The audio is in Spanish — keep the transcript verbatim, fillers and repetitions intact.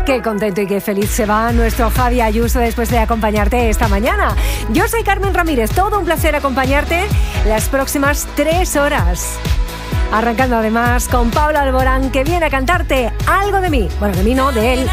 Qué contento y qué feliz se va nuestro Javi Ayuso después de acompañarte esta mañana. Yo soy Carmen Ramírez, todo un placer acompañarte las próximas tres horas. Arrancando además con Pablo Alborán, que viene a cantarte Algo de mí. Bueno, de mí no, de él.